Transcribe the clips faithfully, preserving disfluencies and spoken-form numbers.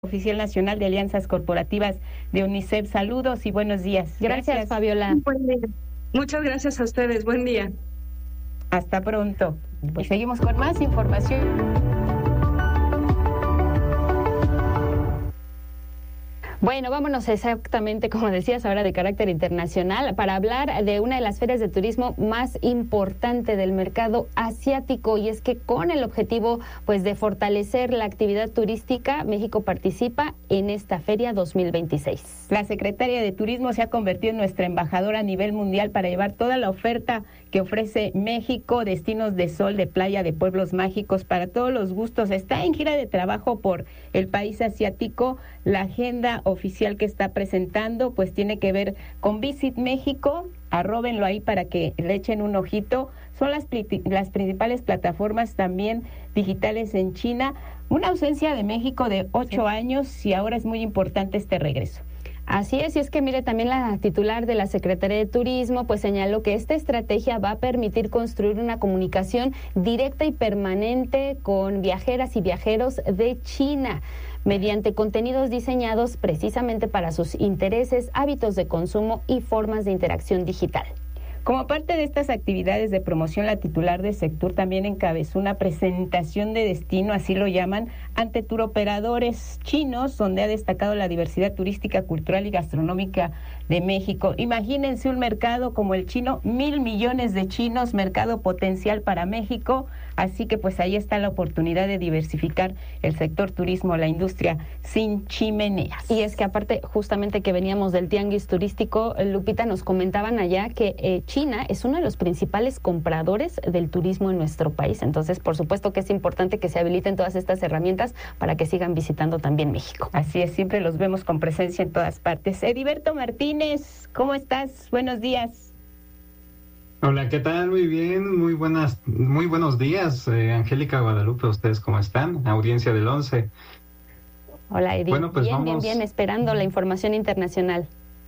Oficial Nacional de Alianzas Corporativas de UNICEF. Saludos y buenos días. Gracias, gracias. Fabiola. Muchas gracias a ustedes. Buen día. Hasta pronto. Pues seguimos con más información. Bueno, vámonos exactamente, como decías, ahora de carácter internacional, para hablar de una de las ferias de turismo más importante del mercado asiático, y es que con el objetivo pues de fortalecer la actividad turística, México participa en esta feria dos mil veintiséis. La secretaria de Turismo se ha convertido en nuestra embajadora a nivel mundial para llevar toda la oferta que ofrece México, destinos de sol, de playa, de pueblos mágicos, para todos los gustos. Está en gira de trabajo por el país asiático. La agenda oficial que está presentando pues tiene que ver con Visit México. Arróbenlo ahí para que le echen un ojito. Son las, las principales plataformas también digitales en China. Una ausencia de México de ocho sí. años, y ahora es muy importante este regreso. Así es, y es que mire, también la titular de la Secretaría de Turismo pues señaló que esta estrategia va a permitir construir una comunicación directa y permanente con viajeras y viajeros de China, mediante contenidos diseñados precisamente para sus intereses, hábitos de consumo y formas de interacción digital. Como parte de estas actividades de promoción, la titular de Sectur también encabezó una presentación de destino, así lo llaman, ante turoperadores chinos, donde ha destacado la diversidad turística, cultural y gastronómica de México. Imagínense un mercado como el chino, mil millones de chinos, mercado potencial para México, así que pues ahí está la oportunidad de diversificar el sector turismo, la industria sin chimeneas. Y es que aparte, justamente que veníamos del tianguis turístico, Lupita, nos comentaban allá que eh, China es uno de los principales compradores del turismo en nuestro país. Entonces, por supuesto que es importante que se habiliten todas estas herramientas para que sigan visitando también México. Así es, siempre los vemos con presencia en todas partes. Heriberto Martínez, ¿cómo estás? Buenos días. Hola, ¿qué tal? Muy bien, muy buenas, muy buenos días, eh, Angélica, Guadalupe, ¿ustedes cómo están? Audiencia del once. Hola, Edith. Bueno, pues bien, vamos... bien, bien, esperando la información internacional.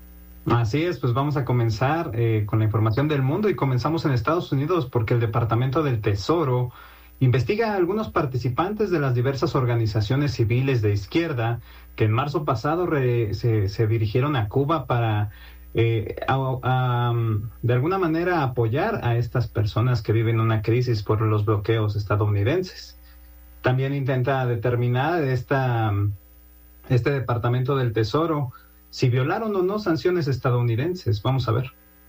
Así es, pues vamos a comenzar eh, con la información del mundo, y comenzamos en Estados Unidos porque el Departamento del Tesoro investiga a algunos participantes de las diversas organizaciones civiles de izquierda que en marzo pasado re, se, se dirigieron a Cuba para eh, a, a, de alguna manera apoyar a estas personas que viven una crisis por los bloqueos estadounidenses. También intenta determinar esta, este Departamento del Tesoro si violaron o no sanciones estadounidenses. Vamos a ver.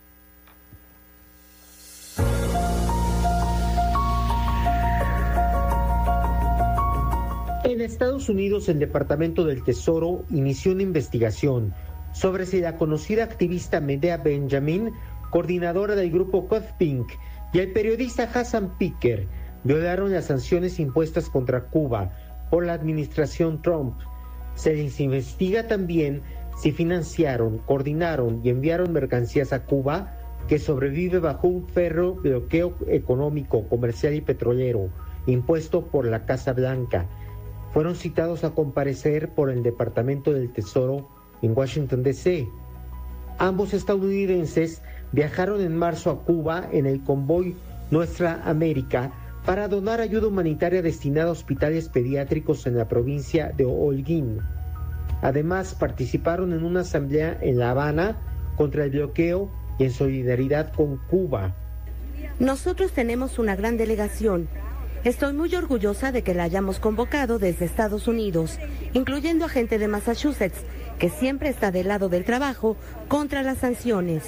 En Estados Unidos, el Departamento del Tesoro inició una investigación sobre si la conocida activista Medea Benjamin, coordinadora del grupo Codpink, y el periodista Hassan Piker violaron las sanciones impuestas contra Cuba por la administración Trump. Se les investiga también si financiaron, coordinaron y enviaron mercancías a Cuba, que sobrevive bajo un férreo bloqueo económico, comercial y petrolero impuesto por la Casa Blanca. Fueron citados a comparecer por el Departamento del Tesoro en Washington, D C Ambos estadounidenses viajaron en marzo a Cuba en el convoy Nuestra América para donar ayuda humanitaria destinada a hospitales pediátricos en la provincia de Holguín. Además, participaron en una asamblea en La Habana contra el bloqueo y en solidaridad con Cuba. Nosotros tenemos una gran delegación. Estoy muy orgullosa de que la hayamos convocado desde Estados Unidos, incluyendo a gente de Massachusetts, que siempre está del lado del trabajo contra las sanciones.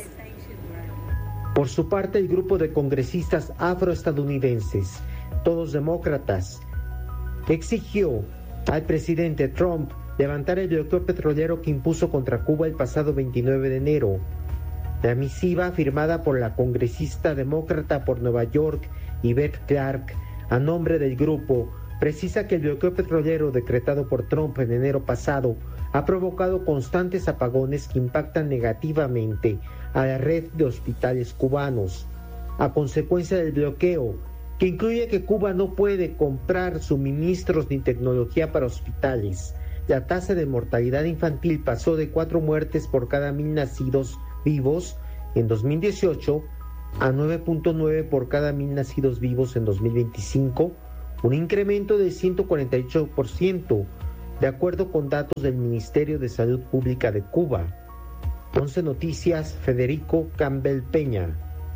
Por su parte, el grupo de congresistas afroestadounidenses, todos demócratas, exigió al presidente Trump levantar el bloqueo petrolero que impuso contra Cuba el pasado veintinueve de enero. La misiva, firmada por la congresista demócrata por Nueva York, Yvette Clarke, a nombre del grupo, precisa que el bloqueo petrolero decretado por Trump en enero pasado ha provocado constantes apagones que impactan negativamente a la red de hospitales cubanos. A consecuencia del bloqueo, que incluye que Cuba no puede comprar suministros ni tecnología para hospitales, la tasa de mortalidad infantil pasó de cuatro muertes por cada mil nacidos vivos en dos mil dieciocho a nueve punto nueve por cada mil nacidos vivos en dos mil veinticinco, un incremento del ciento cuarenta y ocho por ciento de acuerdo con datos del Ministerio de Salud Pública de Cuba. once Noticias, Federico Campbell Peña.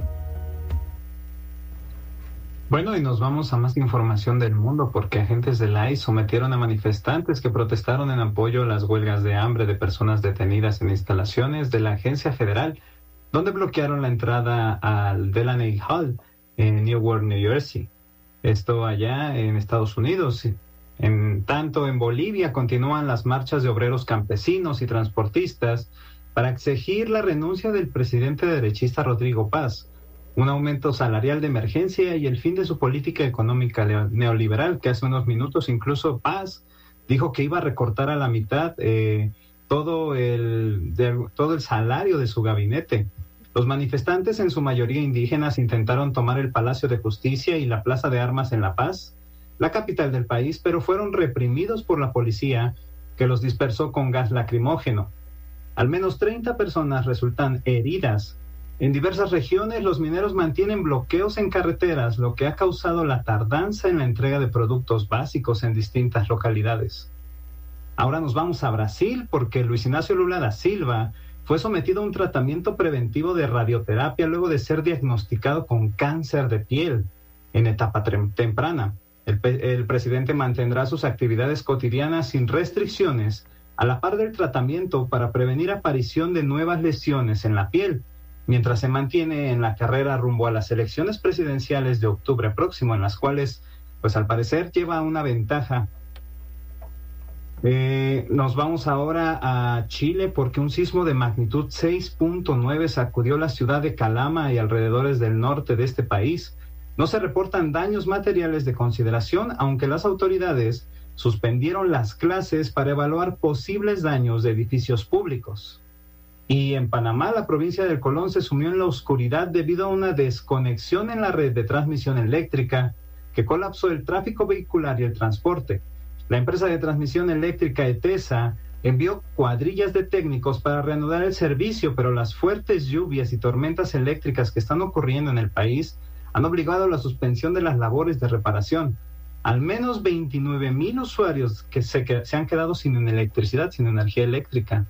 Bueno, y nos vamos a más información del mundo porque agentes del I C E sometieron a manifestantes que protestaron en apoyo a las huelgas de hambre de personas detenidas en instalaciones de la agencia federal, donde bloquearon la entrada al Delaney Hall en Newark, New Jersey. Esto allá en Estados Unidos. En tanto, en Bolivia continúan las marchas de obreros campesinos y transportistas para exigir la renuncia del presidente derechista Rodrigo Paz, un aumento salarial de emergencia y el fin de su política económica neoliberal, que hace unos minutos incluso Paz dijo que iba a recortar a la mitad eh, todo, el, de, todo el salario de su gabinete. Los manifestantes, en su mayoría indígenas, intentaron tomar el Palacio de Justicia y la Plaza de Armas en La Paz, la capital del país, pero fueron reprimidos por la policía, que los dispersó con gas lacrimógeno. Al menos treinta personas resultan heridas. En diversas regiones, los mineros mantienen bloqueos en carreteras, lo que ha causado la tardanza en la entrega de productos básicos en distintas localidades. Ahora nos vamos a Brasil porque Luis Ignacio Lula da Silva fue sometido a un tratamiento preventivo de radioterapia luego de ser diagnosticado con cáncer de piel en etapa temprana. El, el presidente mantendrá sus actividades cotidianas sin restricciones, a la par del tratamiento para prevenir aparición de nuevas lesiones en la piel, mientras se mantiene en la carrera rumbo a las elecciones presidenciales de octubre próximo, en las cuales, pues al parecer, lleva una ventaja. Eh, nos vamos ahora a Chile porque un sismo de magnitud seis punto nueve sacudió la ciudad de Calama y alrededores del norte de este país. No se reportan daños materiales de consideración, aunque las autoridades suspendieron las clases para evaluar posibles daños de edificios públicos. Y en Panamá, la provincia del Colón se sumió en la oscuridad debido a una desconexión en la red de transmisión eléctrica que colapsó el tráfico vehicular y el transporte. La empresa de transmisión eléctrica ETESA envió cuadrillas de técnicos para reanudar el servicio, pero las fuertes lluvias y tormentas eléctricas que están ocurriendo en el país han obligado a la suspensión de las labores de reparación. Al menos veintinueve mil usuarios que se, que se han quedado sin electricidad, sin energía eléctrica.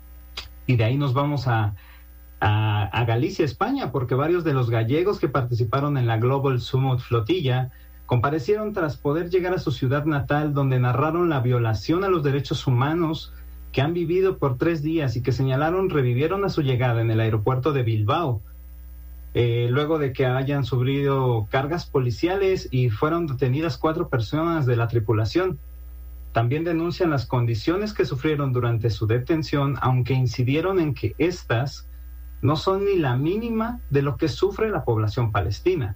Y de ahí nos vamos a, a, a Galicia, España, porque varios de los gallegos que participaron en la Global Summit Flotilla comparecieron tras poder llegar a su ciudad natal, donde narraron la violación a los derechos humanos que han vivido por tres días y que señalaron revivieron a su llegada en el aeropuerto de Bilbao, eh, luego de que hayan sufrido cargas policiales y fueron detenidas cuatro personas de la tripulación. También denuncian las condiciones que sufrieron durante su detención, aunque incidieron en que éstas no son ni la mínima de lo que sufre la población palestina.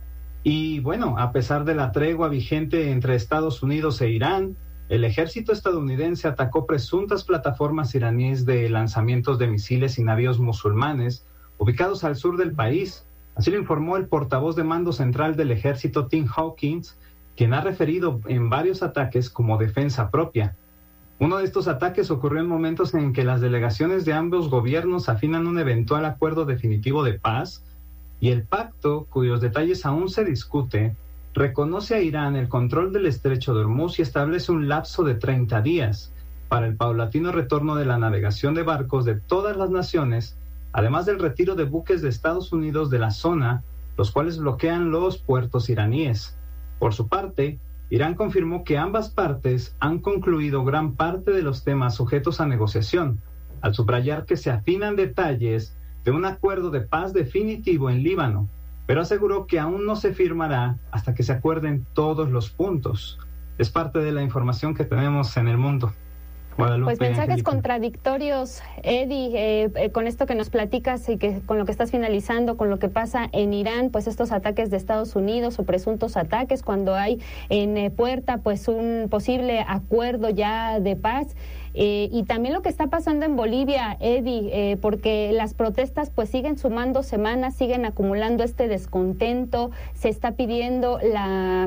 Y bueno, a pesar de la tregua vigente entre Estados Unidos e Irán, el ejército estadounidense atacó presuntas plataformas iraníes de lanzamientos de misiles y navíos musulmanes ubicados al sur del país. Así lo informó el portavoz de mando central del ejército, Tim Hawkins, quien ha referido en varios ataques como defensa propia. Uno de estos ataques ocurrió en momentos en que las delegaciones de ambos gobiernos afinan un eventual acuerdo definitivo de paz, y el pacto, cuyos detalles aún se discute, reconoce a Irán el control del estrecho de Hormuz y establece un lapso de treinta días para el paulatino retorno de la navegación de barcos de todas las naciones, además del retiro de buques de Estados Unidos de la zona, los cuales bloquean los puertos iraníes. Por su parte, Irán confirmó que ambas partes han concluido gran parte de los temas sujetos a negociación, al subrayar que se afinan detalles de un acuerdo de paz definitivo en Líbano, pero aseguró que aún no se firmará hasta que se acuerden todos los puntos. Es parte de la información que tenemos en el mundo. Guadalupe, pues mensajes Angélica. Contradictorios, Eddie, eh, eh, con esto que nos platicas y que con lo que estás finalizando, con lo que pasa en Irán, pues estos ataques de Estados Unidos o presuntos ataques, cuando hay en eh, puerta pues un posible acuerdo ya de paz. Eh, y también lo que está pasando en Bolivia, Eddie, eh, porque las protestas pues siguen sumando semanas, siguen acumulando este descontento, se está pidiendo la...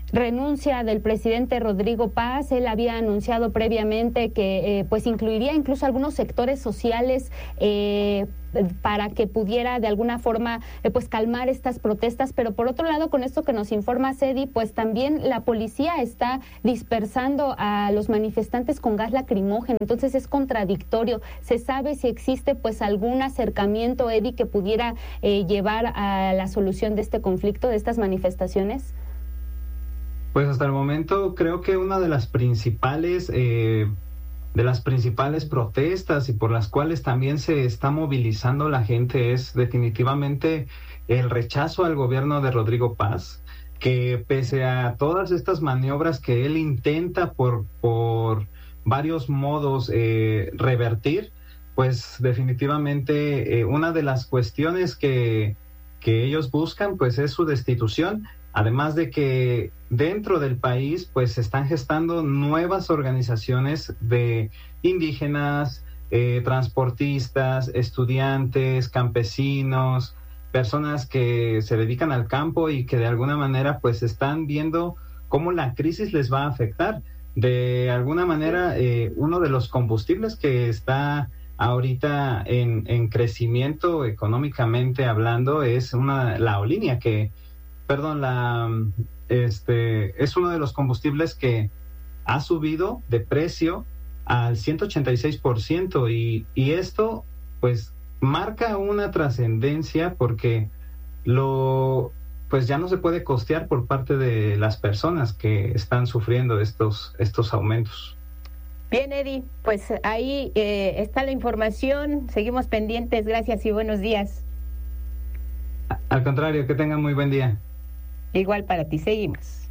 renuncia del presidente Rodrigo Paz. Él había anunciado previamente que eh, pues incluiría incluso algunos sectores sociales eh, para que pudiera de alguna forma eh, pues calmar estas protestas, pero por otro lado, con esto que nos informa Cedi, pues también la policía está dispersando a los manifestantes con gas lacrimógeno, entonces es contradictorio. ¿Se sabe si existe pues algún acercamiento, Eddie, que pudiera eh, llevar a la solución de este conflicto, de estas manifestaciones? Pues hasta el momento creo que una de las principales eh, de las principales protestas y por las cuales también se está movilizando la gente es definitivamente el rechazo al gobierno de Rodrigo Paz, que pese a todas estas maniobras que él intenta por, por varios modos eh, revertir, pues definitivamente eh, una de las cuestiones que, que ellos buscan pues es su destitución. Además de que dentro del país pues se están gestando nuevas organizaciones de indígenas, eh, transportistas, estudiantes, campesinos, personas que se dedican al campo y que de alguna manera pues están viendo cómo la crisis les va a afectar. De alguna manera eh, uno de los combustibles que está ahorita en, en crecimiento económicamente hablando es una, la aerolínea que Perdón, la, este, es uno de los combustibles que ha subido de precio al ciento ochenta y seis por ciento y, y esto pues marca una trascendencia porque lo pues ya no se puede costear por parte de las personas que están sufriendo estos, estos aumentos. Bien, Eddie, pues ahí eh, está la información, seguimos pendientes, gracias y buenos días. Al contrario, que tengan muy buen día. Igual para ti, seguimos.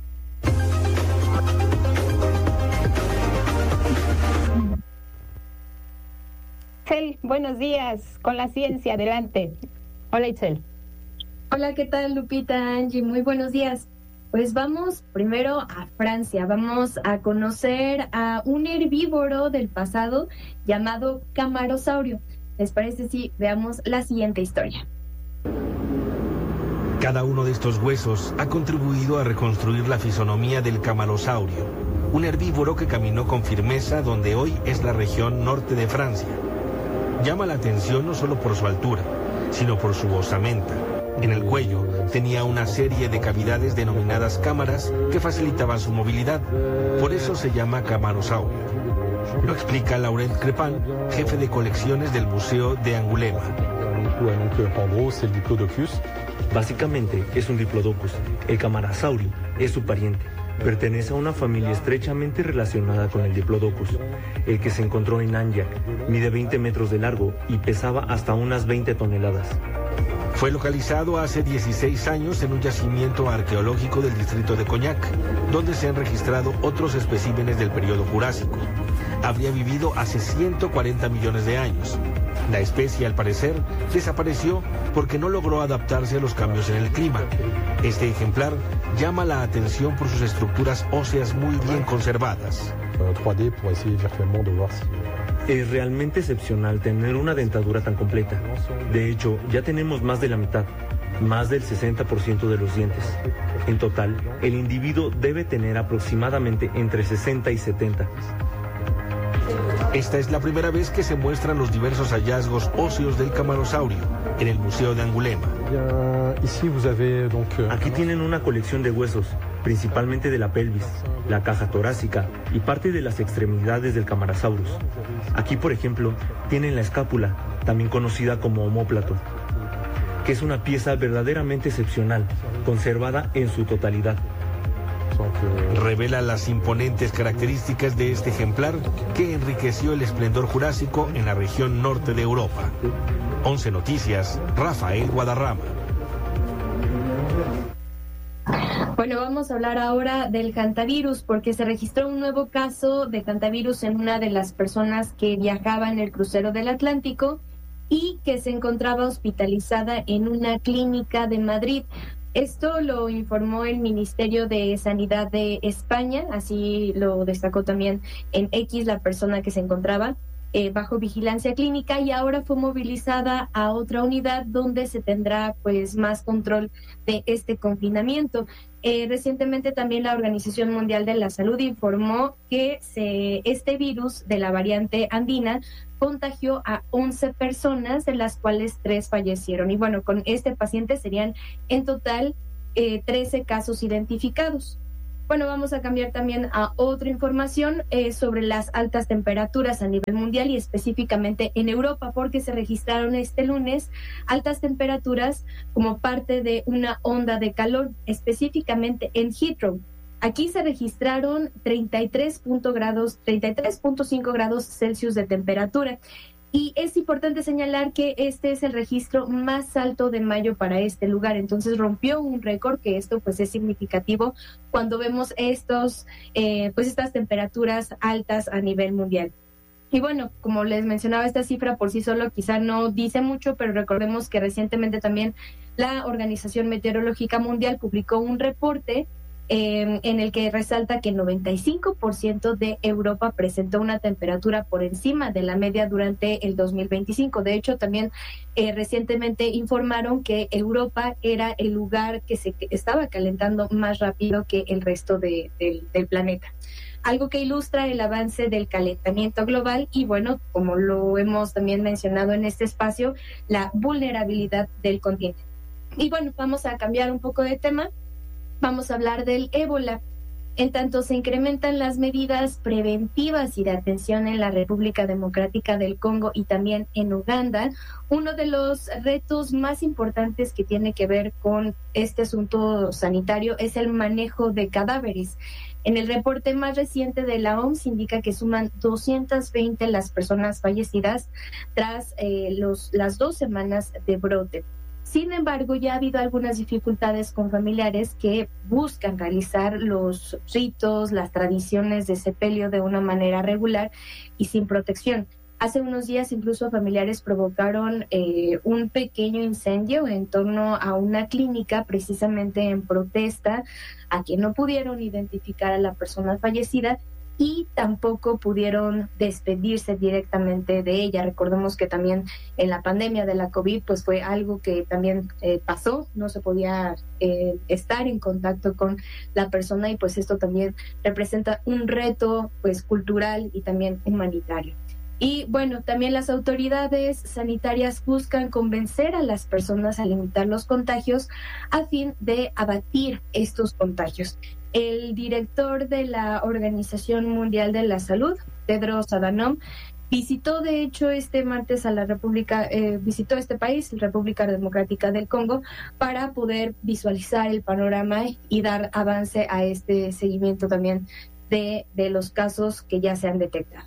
Itzel, buenos días, con la ciencia, adelante. Hola, Itzel. Hola, ¿qué tal, Lupita, Angie? Muy buenos días. Pues vamos primero a Francia, vamos a conocer a un herbívoro del pasado llamado camarosaurio. ¿Les parece si veamos la siguiente historia? Cada uno de estos huesos ha contribuido a reconstruir la fisonomía del camarosaurio, un herbívoro que caminó con firmeza donde hoy es la región norte de Francia. Llama la atención no solo por su altura, sino por su osamenta. En el cuello tenía una serie de cavidades denominadas cámaras que facilitaban su movilidad. Por eso se llama camarosaurio. Lo explica Laurent Crepin, jefe de colecciones del Museo de Angulema. Básicamente es un diplodocus. El camarosaurio es su pariente. Pertenece a una familia estrechamente relacionada con el diplodocus. El que se encontró en Anjac mide veinte metros de largo y pesaba hasta unas veinte toneladas. Fue localizado hace dieciséis años en un yacimiento arqueológico del distrito de Cognac, donde se han registrado otros especímenes del periodo Jurásico. Habría vivido hace ciento cuarenta millones de años. La especie, al parecer, desapareció porque no logró adaptarse a los cambios en el clima. Este ejemplar llama la atención por sus estructuras óseas muy bien conservadas. Es realmente excepcional tener una dentadura tan completa. De hecho, ya tenemos más de la mitad, más del sesenta por ciento de los dientes. En total, el individuo debe tener aproximadamente entre sesenta y setenta. Esta es la primera vez que se muestran los diversos hallazgos óseos del camarosaurio en el Museo de Angulema. Aquí tienen una colección de huesos, principalmente de la pelvis, la caja torácica y parte de las extremidades del Camarasaurus. Aquí, por ejemplo, tienen la escápula, también conocida como omóplato, que es una pieza verdaderamente excepcional, conservada en su totalidad. Revela las imponentes características de este ejemplar que enriqueció el esplendor jurásico en la región norte de Europa. once Noticias, Rafael Guadarrama. Bueno, vamos a hablar ahora del hantavirus porque se registró un nuevo caso de hantavirus en una de las personas que viajaba en el crucero del Atlántico y que se encontraba hospitalizada en una clínica de Madrid. Esto lo informó el Ministerio de Sanidad de España, así lo destacó también en X la persona que se encontraba. eh, bajo vigilancia clínica y ahora fue movilizada a otra unidad donde se tendrá pues más control de este confinamiento. Eh, recientemente también la Organización Mundial de la Salud informó que se, este virus de la variante andina contagió a once personas, de las cuales tres fallecieron. Y bueno, con este paciente serían en total eh, trece casos identificados. Bueno, vamos a cambiar también a otra información eh, sobre las altas temperaturas a nivel mundial y específicamente en Europa, porque se registraron este lunes altas temperaturas como parte de una onda de calor, específicamente en Heathrow. Aquí se registraron treinta y tres grados, treinta y tres punto cinco grados Celsius de temperatura. Y es importante señalar que este es el registro más alto de mayo para este lugar, entonces rompió un récord, que esto pues es significativo cuando vemos estos, eh, pues estas temperaturas altas a nivel mundial. Y bueno, como les mencionaba, esta cifra por sí solo quizá no dice mucho, pero recordemos que recientemente también la Organización Meteorológica Mundial publicó un reporte Eh, en el que resalta que el noventa y cinco por ciento de Europa presentó una temperatura por encima de la media durante el dos mil veinticinco. De hecho, también eh, recientemente informaron que Europa era el lugar que se que estaba calentando más rápido que el resto de, de, del planeta. Algo que ilustra el avance del calentamiento global y, bueno, como lo hemos también mencionado en este espacio, la vulnerabilidad del continente. Y bueno, vamos a cambiar un poco de tema. Vamos a hablar del ébola. En tanto se incrementan las medidas preventivas y de atención en la República Democrática del Congo y también en Uganda, uno de los retos más importantes que tiene que ver con este asunto sanitario es el manejo de cadáveres. En el reporte más reciente de la O M S indica que suman doscientas veinte las personas fallecidas tras eh, los, las dos semanas de brote. Sin embargo, ya ha habido algunas dificultades con familiares que buscan realizar los ritos, las tradiciones de sepelio de una manera regular y sin protección. Hace unos días incluso familiares provocaron eh, un pequeño incendio en torno a una clínica, precisamente en protesta a que no pudieron identificar a la persona fallecida y tampoco pudieron despedirse directamente de ella. Recordemos que también en la pandemia de la COVID pues fue algo que también eh, pasó, no se podía eh, estar en contacto con la persona y pues esto también representa un reto pues cultural y también humanitario. Y bueno, también las autoridades sanitarias buscan convencer a las personas a limitar los contagios a fin de abatir estos contagios. El director de la Organización Mundial de la Salud, Tedros Adhanom, visitó de hecho este martes a la República, eh, visitó este país, la República Democrática del Congo, para poder visualizar el panorama y dar avance a este seguimiento también de, de los casos que ya se han detectado.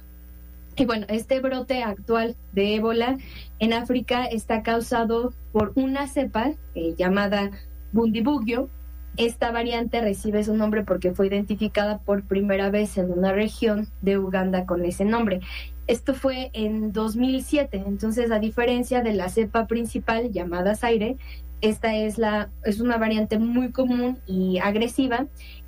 Y bueno, este brote actual de ébola en África está causado por una cepa eh, llamada Bundibugyo. Esta variante recibe su nombre porque fue identificada por primera vez en una región de Uganda con ese nombre. Esto fue en dos mil siete, entonces a diferencia de la cepa principal llamada Zaire, esta es, la, es una variante muy común y agresiva.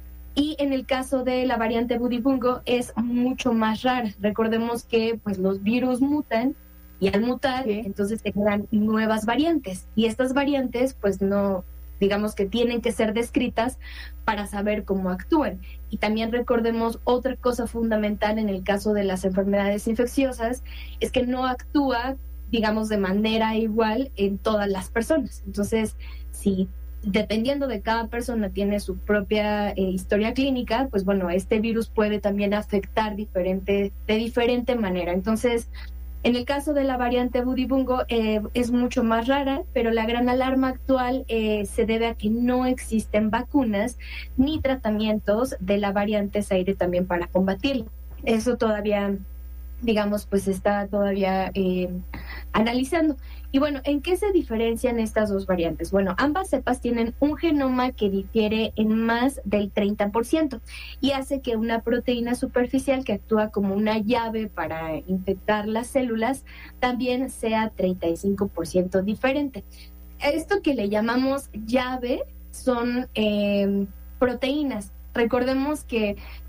Y en el caso de la variante Bundibugyo es mucho más rara. Recordemos que pues, los virus mutan y al mutar, sí, entonces se crean nuevas variantes. Y estas variantes pues no... digamos que tienen que ser descritas para saber cómo actúan. Y también recordemos otra cosa fundamental en el caso de las enfermedades infecciosas, es que no actúa, digamos, de manera igual en todas las personas. Entonces, si dependiendo de cada persona tiene su propia eh, historia clínica, pues bueno, este virus puede también afectar diferente, de diferente manera. Entonces, en el caso de la variante Bundibugyo eh, es mucho más rara, pero la gran alarma actual eh, se debe a que no existen vacunas ni tratamientos de la variante Zaire también para combatirla. Eso todavía, digamos, pues está todavía eh, analizando. Y bueno, ¿en qué se diferencian estas dos variantes? Bueno, ambas cepas tienen un genoma que difiere en más del treinta por ciento y hace que una proteína superficial que actúa como una llave para infectar las células también sea treinta y cinco por ciento diferente. Esto que le llamamos llave son eh, proteínas. Recordemos que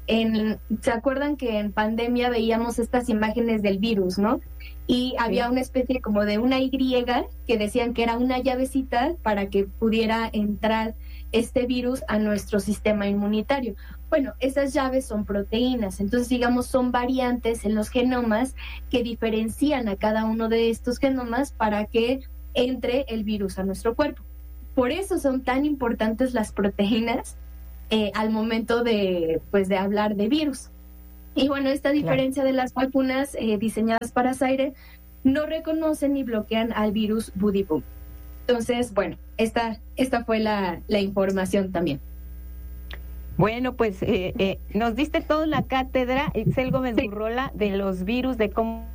en, ¿se acuerdan que en pandemia veíamos estas imágenes del virus, ¿no? Y había una especie como de una Y que decían que era una llavecita para que pudiera entrar este virus a nuestro sistema inmunitario. Bueno, esas llaves son proteínas, entonces digamos son variantes en los genomas que diferencian a cada uno de estos genomas para que entre el virus a nuestro cuerpo. Por eso son tan importantes las proteínas eh, al momento de, pues, de hablar de virus. Y bueno, esta diferencia claro. de las vacunas eh, diseñadas para Zaire no reconocen ni bloquean al virus Budipum. Entonces, bueno, esta, esta fue la, la información también. Bueno, pues eh, eh, nos diste toda la cátedra, Itzel Gómez Gurrola, de los virus, de cómo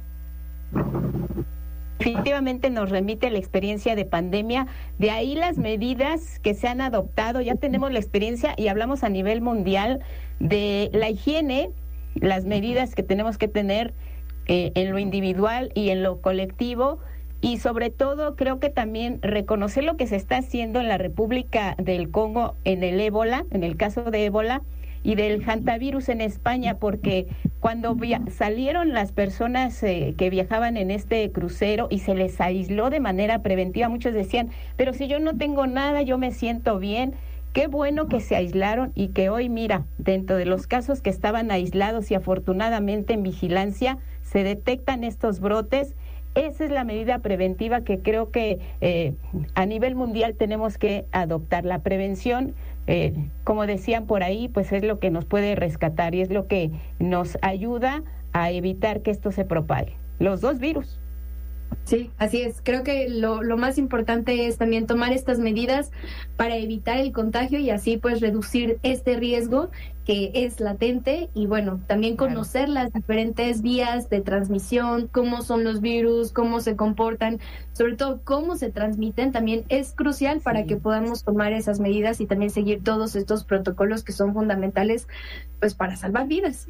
definitivamente nos remite a la experiencia de pandemia. De ahí las medidas que se han adoptado, ya tenemos la experiencia y hablamos a nivel mundial de la higiene, las medidas que tenemos que tener eh, en lo individual y en lo colectivo. Y sobre todo creo que también reconocer lo que se está haciendo en la República del Congo en el ébola, en el caso de ébola, y del hantavirus en España, porque cuando via- salieron las personas eh, que viajaban en este crucero y se les aisló de manera preventiva, muchos decían, pero si yo no tengo nada, yo me siento bien. Qué bueno que se aislaron y que hoy, mira, dentro de los casos que estaban aislados y afortunadamente en vigilancia, se detectan estos brotes. Esa es la medida preventiva que creo que eh, a nivel mundial tenemos que adoptar. La prevención, eh, como decían por ahí, pues es lo que nos puede rescatar y es lo que nos ayuda a evitar que esto se propague. Los dos virus. Sí, así es. Creo que lo, lo más importante es también tomar estas medidas para evitar el contagio y así pues reducir este riesgo que es latente y bueno, también conocer claro. las diferentes vías de transmisión, cómo son los virus, cómo se comportan, sobre todo cómo se transmiten, también es crucial para sí. que podamos tomar esas medidas y también seguir todos estos protocolos que son fundamentales pues para salvar vidas.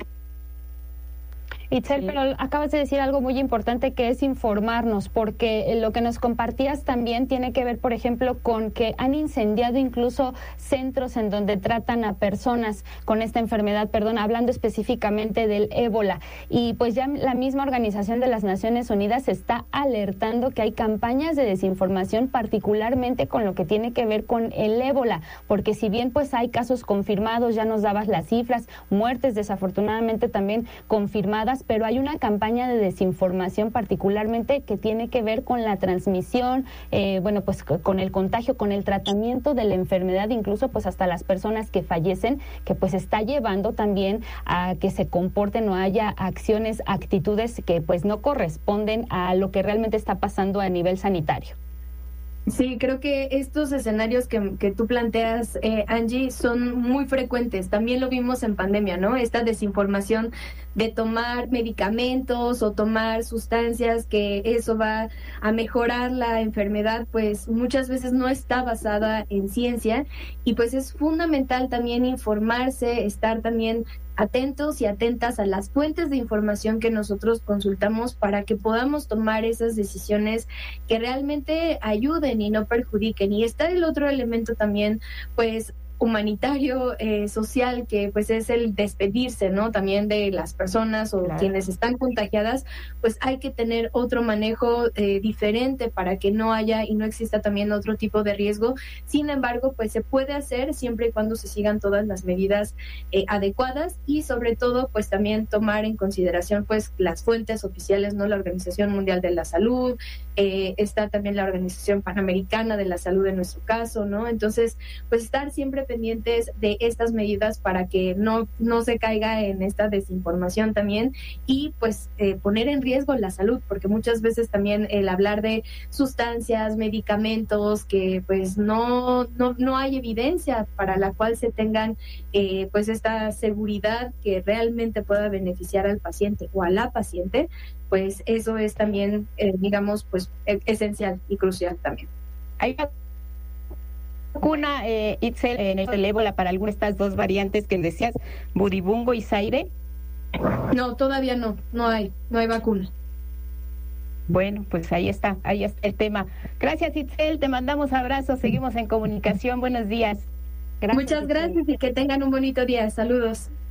Itzel, pero acabas de decir algo muy importante que es informarnos, porque lo que nos compartías también tiene que ver, por ejemplo, con que han incendiado incluso centros en donde tratan a personas con esta enfermedad, perdón, hablando específicamente del ébola. Y pues ya la misma Organización de las Naciones Unidas está alertando que hay campañas de desinformación, particularmente con lo que tiene que ver con el ébola, porque si bien pues hay casos confirmados, ya nos dabas las cifras, muertes desafortunadamente también confirmadas, pero hay una campaña de desinformación particularmente que tiene que ver con la transmisión, eh, bueno, pues con el contagio, con el tratamiento de la enfermedad, incluso pues hasta las personas que fallecen, que pues está llevando también a que se comporten o haya acciones, actitudes que pues no corresponden a lo que realmente está pasando a nivel sanitario. Sí, creo que estos escenarios que, que tú planteas, eh, Angie, son muy frecuentes. También lo vimos en pandemia, ¿no? Esta desinformación de tomar medicamentos o tomar sustancias que eso va a mejorar la enfermedad, pues muchas veces no está basada en ciencia y pues es fundamental también informarse, estar también atentos y atentas a las fuentes de información que nosotros consultamos para que podamos tomar esas decisiones que realmente ayuden y no perjudiquen. Y está el otro elemento también, pues, humanitario, eh, social, que pues es el despedirse, ¿no? También de las personas o claro. quienes están contagiadas, pues hay que tener otro manejo eh, diferente para que no haya y no exista también otro tipo de riesgo. Sin embargo, pues se puede hacer siempre y cuando se sigan todas las medidas eh, adecuadas y sobre todo, pues también tomar en consideración pues las fuentes oficiales, ¿no? La Organización Mundial de la Salud, eh, está también la Organización Panamericana de la Salud en nuestro caso, ¿no? Entonces, pues estar siempre pendientes de estas medidas para que no, no se caiga en esta desinformación también y pues eh, poner en riesgo la salud, porque muchas veces también el hablar de sustancias, medicamentos que pues no, no, no hay evidencia para la cual se tengan eh, pues esta seguridad que realmente pueda beneficiar al paciente o a la paciente, pues eso es también, eh, digamos, pues esencial y crucial también. Hay vacuna, eh, Itzel, en el ébola para alguna de estas dos variantes que decías, Budibungo y Zaire? No, todavía no, no hay, no hay vacuna. Bueno, pues ahí está, ahí está el tema. Gracias, Itzel, te mandamos abrazos, seguimos en comunicación, buenos días. Gracias, Muchas gracias Itzel. Y que tengan un bonito día, saludos.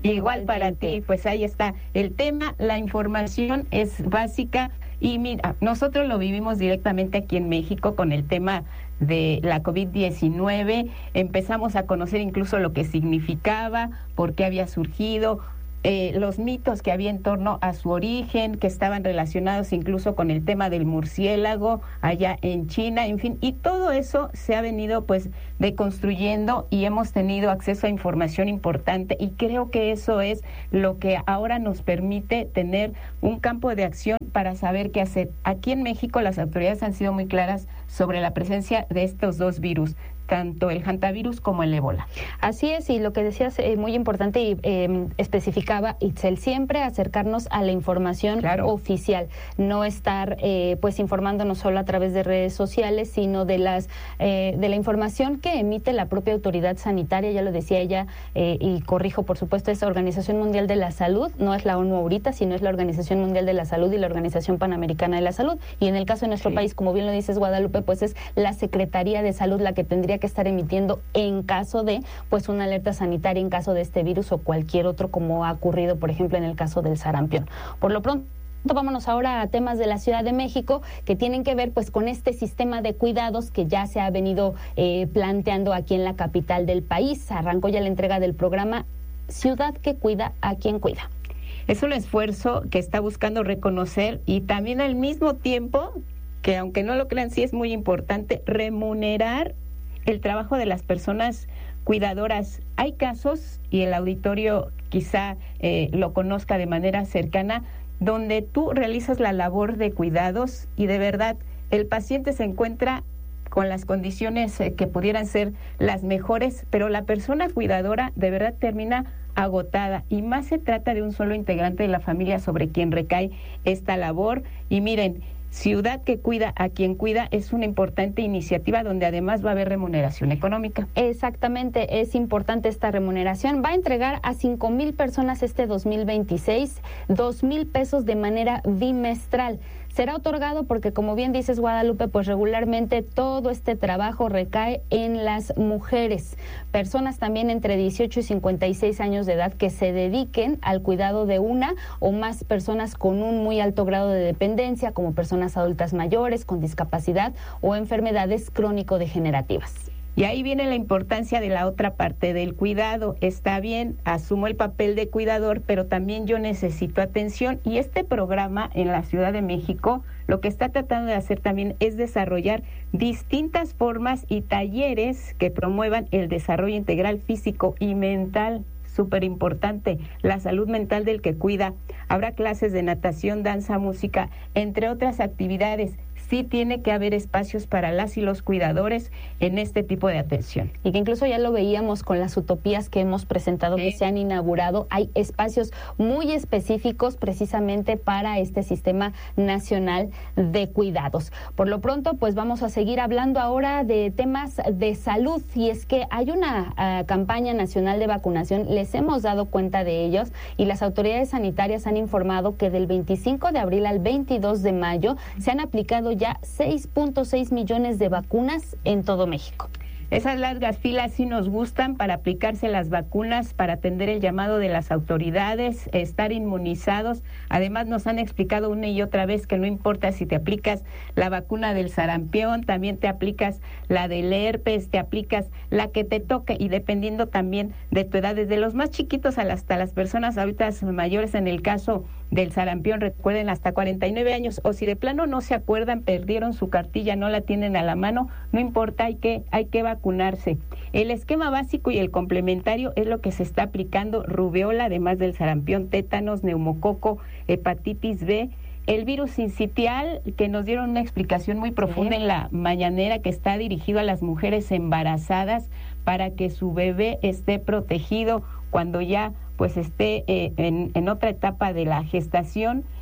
Igual para ti, pues ahí está el tema, la información es básica y mira, nosotros lo vivimos directamente aquí en México con el tema de la COVID diecinueve, empezamos a conocer incluso lo que significaba, por qué había surgido, Eh, los mitos que había en torno a su origen, que estaban relacionados incluso con el tema del murciélago allá en China, en fin, y todo eso se ha venido pues deconstruyendo y hemos tenido acceso a información importante y creo que eso es lo que ahora nos permite tener un campo de acción para saber qué hacer. Aquí en México las autoridades han sido muy claras sobre la presencia de estos dos virus, tanto el hantavirus como el ébola. Así es, y lo que decías es eh, muy importante y eh, especificaba Itzel, siempre acercarnos a la información claro. oficial, no estar eh, pues informándonos solo a través de redes sociales, sino de las eh, de la información que emite la propia autoridad sanitaria, ya lo decía ella, eh, y corrijo por supuesto, es la Organización Mundial de la Salud, no es la ONU ahorita, sino es la Organización Mundial de la Salud y la Organización Panamericana de la Salud, y en el caso de nuestro sí. país, como bien lo dices Guadalupe, pues es la Secretaría de Salud la que tendría que estar emitiendo en caso de pues una alerta sanitaria en caso de este virus o cualquier otro, como ha ocurrido por ejemplo en el caso del sarampión. Por lo pronto vámonos ahora a temas de la Ciudad de México que tienen que ver pues con este sistema de cuidados que ya se ha venido eh, planteando aquí en la capital del país. Arrancó ya la entrega del programa Ciudad que Cuida a Quien Cuida. Es un esfuerzo que está buscando reconocer y también al mismo tiempo, que aunque no lo crean, sí es muy importante, remunerar el trabajo de las personas cuidadoras. Hay casos, y el auditorio quizá eh, lo conozca de manera cercana, donde tú realizas la labor de cuidados y de verdad el paciente se encuentra con las condiciones eh, que pudieran ser las mejores, pero la persona cuidadora de verdad termina agotada y más se trata de un solo integrante de la familia sobre quien recae esta labor. Y miren, Ciudad que Cuida a Quien Cuida es una importante iniciativa donde además va a haber remuneración económica. Exactamente, es importante esta remuneración. Va a entregar a cinco mil personas este dos mil veintiséis, dos mil pesos de manera bimestral. Será otorgado porque, como bien dices, Guadalupe, pues regularmente todo este trabajo recae en las mujeres, personas también entre dieciocho y cincuenta y seis años de edad que se dediquen al cuidado de una o más personas con un muy alto grado de dependencia, como personas adultas mayores con discapacidad o enfermedades crónico-degenerativas. Y ahí viene la importancia de la otra parte del cuidado. Está bien, asumo el papel de cuidador, pero también yo necesito atención. Y este programa en la Ciudad de México lo que está tratando de hacer también es desarrollar distintas formas y talleres que promuevan el desarrollo integral físico y mental. Súper importante, la salud mental del que cuida. Habrá clases de natación, danza, música, entre otras actividades. Sí tiene que haber espacios para las y los cuidadores en este tipo de atención. Y que incluso ya lo veíamos con las utopías que hemos presentado, sí. que se han inaugurado. Hay espacios muy específicos precisamente para este Sistema Nacional de Cuidados. Por lo pronto, pues vamos a seguir hablando ahora de temas de salud. Y es que hay una uh, campaña nacional de vacunación, les hemos dado cuenta de ellos, y las autoridades sanitarias han informado que del veinticinco de abril al veintidós de mayo se han aplicado ya seis punto seis millones de vacunas en todo México. Esas largas filas sí nos gustan para aplicarse las vacunas, para atender el llamado de las autoridades, estar inmunizados. Además nos han explicado una y otra vez que no importa si te aplicas la vacuna del sarampión, también te aplicas la del herpes, te aplicas la que te toque y dependiendo también de tu edad, desde los más chiquitos hasta las personas adultas mayores, en el caso del sarampión, recuerden, hasta cuarenta y nueve años, o si de plano no se acuerdan, perdieron su cartilla, no la tienen a la mano, no importa, hay que, hay que vacunarse. El esquema básico y el complementario es lo que se está aplicando: rubeola, además del sarampión, tétanos, neumococo, hepatitis B, el virus sincitial, que nos dieron una explicación muy profunda sí. en la mañanera, que está dirigido a las mujeres embarazadas para que su bebé esté protegido cuando ya pues esté eh, en, en otra etapa de la gestación.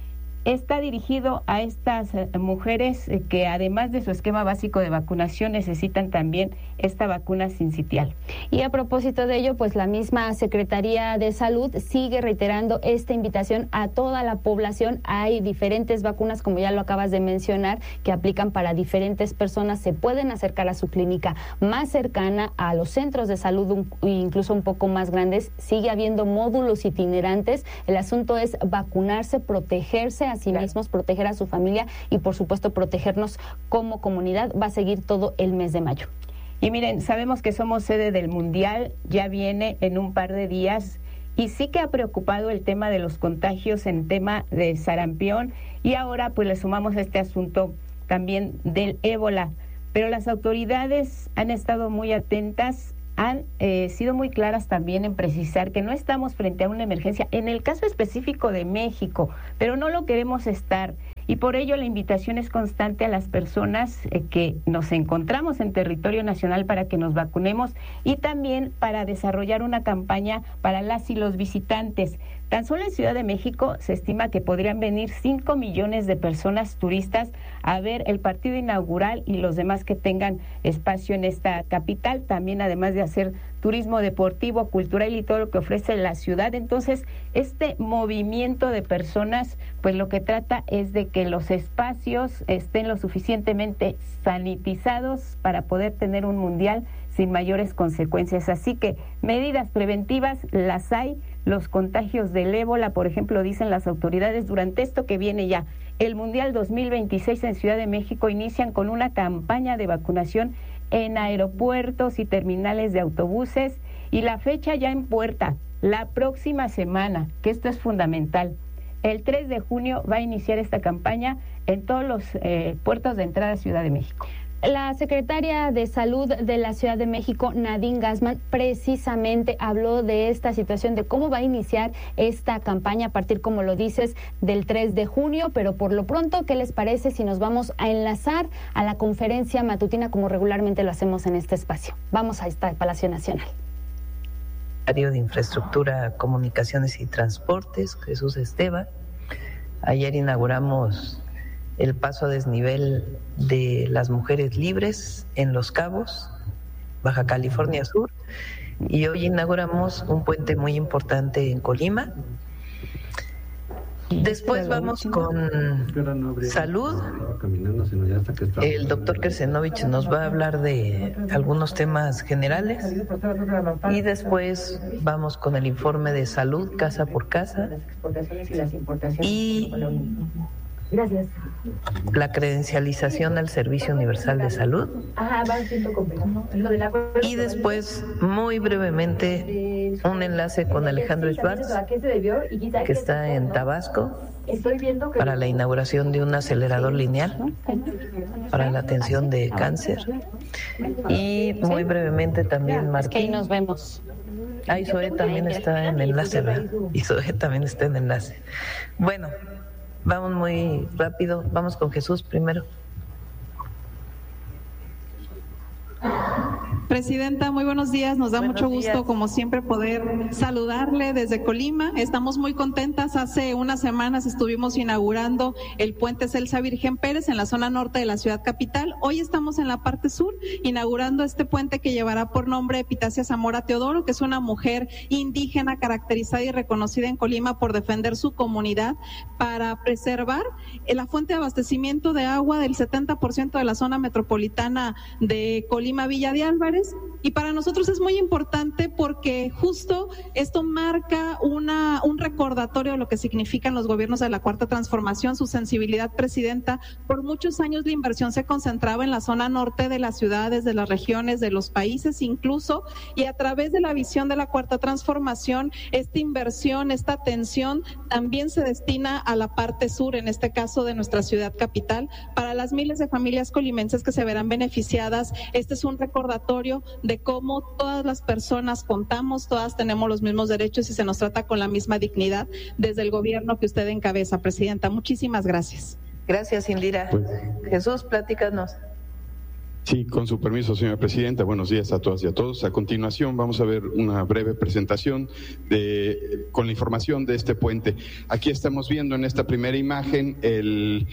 está dirigido a estas mujeres que además de su esquema básico de vacunación necesitan también esta vacuna sincitial. Y a propósito de ello, pues la misma Secretaría de Salud sigue reiterando esta invitación a toda la población. Hay diferentes vacunas, como ya lo acabas de mencionar, que aplican para diferentes personas. Se pueden acercar a su clínica más cercana, a los centros de salud un, incluso un poco más grandes. Sigue habiendo módulos itinerantes. El asunto es vacunarse, protegerse a sí claro. mismos, proteger a su familia y por supuesto protegernos como comunidad. Va a seguir todo el mes de mayo. Y miren, sabemos que somos sede del Mundial, ya viene en un par de días y sí que ha preocupado el tema de los contagios en tema de sarampión y ahora pues le sumamos este asunto también del ébola. Pero las autoridades han estado muy atentas, han eh, sido muy claras también en precisar que no estamos frente a una emergencia en el caso específico de México, pero no lo queremos estar. Y por ello la invitación es constante a las personas eh, que nos encontramos en territorio nacional para que nos vacunemos y también para desarrollar una campaña para las y los visitantes. Tan solo en Ciudad de México se estima que podrían venir cinco millones de personas turistas a ver el partido inaugural y los demás que tengan espacio en esta capital, también además de hacer turismo deportivo, cultural y todo lo que ofrece la ciudad. Entonces, este movimiento de personas, pues lo que trata es de que los espacios estén lo suficientemente sanitizados para poder tener un mundial sin mayores consecuencias. Así que medidas preventivas las hay. Los contagios del ébola, por ejemplo, dicen las autoridades, durante esto que viene ya, el Mundial dos mil veintiséis en Ciudad de México, inician con una campaña de vacunación en aeropuertos y terminales de autobuses y la fecha ya en puerta, la próxima semana, que esto es fundamental. El tres de junio va a iniciar esta campaña en todos los eh, puertos de entrada a Ciudad de México. La secretaria de Salud de la Ciudad de México, Nadine Gassman, precisamente habló de esta situación, de cómo va a iniciar esta campaña a partir, como lo dices, del tres de junio, pero por lo pronto, ¿qué les parece si nos vamos a enlazar a la conferencia matutina como regularmente lo hacemos en este espacio? Vamos a esta Palacio Nacional. Secretario de Infraestructura, Comunicaciones y Transportes, Jesús Esteva. Ayer inauguramos el paso a desnivel de las mujeres libres en Los Cabos, Baja California Sur, y hoy inauguramos un puente muy importante en Colima. Después vamos con salud. El doctor Kersenovich nos va a hablar de algunos temas generales y después vamos con el informe de salud casa por casa y Gracias. La credencialización al Servicio Universal de Salud. Y después, muy brevemente, un enlace con Alejandro Schwartz, que está en Tabasco, para la inauguración de un acelerador lineal para la atención de cáncer. Y muy brevemente también Martín. Es que ahí nos vemos. Ah, y Zoe también está en enlace, ¿verdad? Y Zoe también está en enlace. Bueno. Vamos muy rápido, vamos con Jesús primero. Presidenta, muy buenos días. Nos da buenos mucho gusto, días. Como siempre, poder saludarle desde Colima. Estamos muy contentas. Hace unas semanas estuvimos inaugurando el puente Celsa Virgen Pérez en la zona norte de la ciudad capital. Hoy estamos en la parte sur, inaugurando este puente que llevará por nombre Epitacia Zamora Teodoro, que es una mujer indígena caracterizada y reconocida en Colima por defender su comunidad para preservar la fuente de abastecimiento de agua del setenta por ciento de la zona metropolitana de Colima, Villa de Álvarez. Y para nosotros es muy importante porque justo esto marca una un recordatorio de lo que significan los gobiernos de la Cuarta Transformación, su sensibilidad, Presidenta. Por muchos años la inversión se concentraba en la zona norte de las ciudades, de las regiones, de los países incluso, y a través de la visión de la Cuarta Transformación, esta inversión, esta atención también se destina a la parte sur, en este caso de nuestra ciudad capital, para las miles de familias colimenses que se verán beneficiadas. Este es un recordatorio de cómo todas las personas contamos, todas tenemos los mismos derechos y se nos trata con la misma dignidad desde el gobierno que usted encabeza, Presidenta. Muchísimas gracias. Gracias, Indira. Jesús, platícanos. Sí, con su permiso, señora presidenta. Buenos días a todas y a todos. A continuación vamos a ver una breve presentación de, con la información de este puente. Aquí estamos viendo en esta primera imagen el,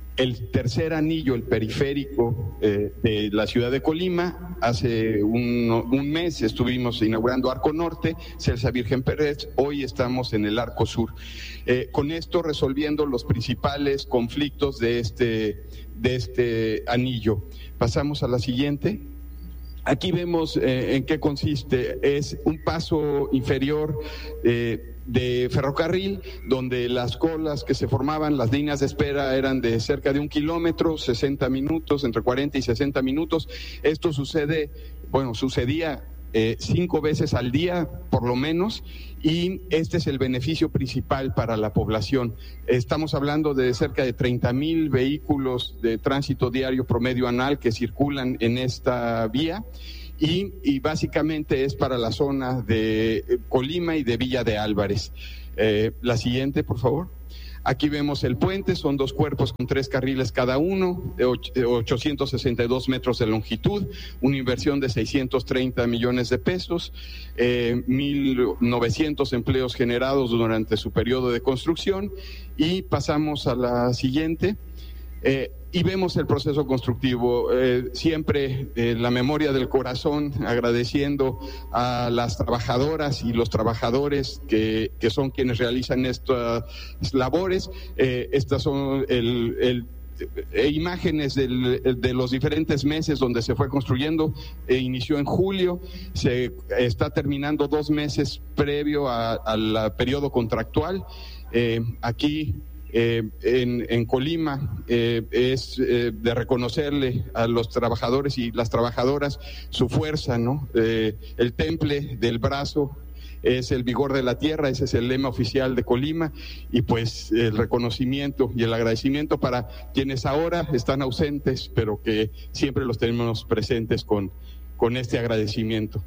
el tercer anillo, el periférico eh, de la ciudad de Colima. Hace un, un mes estuvimos inaugurando Arco Norte, Celsa Virgen Pérez. Hoy estamos en el Arco Sur. Eh, con esto resolviendo los principales conflictos de este, de este anillo. Pasamos a la siguiente. Aquí vemos eh, en qué consiste. Es un paso inferior eh, de ferrocarril, donde las colas que se formaban, las líneas de espera eran de cerca de un kilómetro, sesenta minutos, entre cuarenta y sesenta minutos. Esto sucede, bueno, sucedía Eh, cinco veces al día, por lo menos, y este es el beneficio principal para la población. Estamos hablando de cerca de treinta mil vehículos de tránsito diario promedio anual que circulan en esta vía y, y básicamente es para la zona de Colima y de Villa de Álvarez. Eh, la siguiente, por favor. Aquí vemos el puente, son dos cuerpos con tres carriles cada uno, de ochocientos sesenta y dos metros de longitud, una inversión de seiscientos treinta millones de pesos, eh, mil novecientos empleos generados durante su periodo de construcción. Y pasamos a la siguiente. Eh, y vemos el proceso constructivo, eh, siempre eh, la memoria del corazón, agradeciendo a las trabajadoras y los trabajadores que, que son quienes realizan estas labores. Eh, estas son el, el eh, imágenes del, de los diferentes meses donde se fue construyendo. Eh, inició en julio, se está terminando dos meses previo al periodo contractual. Eh, aquí Eh, en, en Colima eh, es eh, de reconocerle a los trabajadores y las trabajadoras su fuerza, ¿no? Eh, el temple del brazo es el vigor de la tierra, ese es el lema oficial de Colima, y pues el reconocimiento y el agradecimiento para quienes ahora están ausentes, pero que siempre los tenemos presentes con, con este agradecimiento.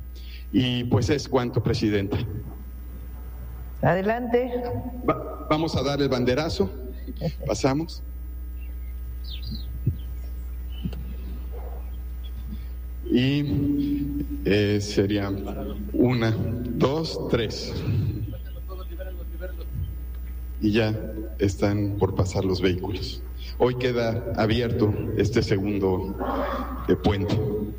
Y pues es cuanto, presidenta. Adelante. Va, vamos a dar el banderazo. Pasamos. Y eh, serían una, dos, tres. Y ya están por pasar los vehículos. Hoy queda abierto este segundo eh, puente.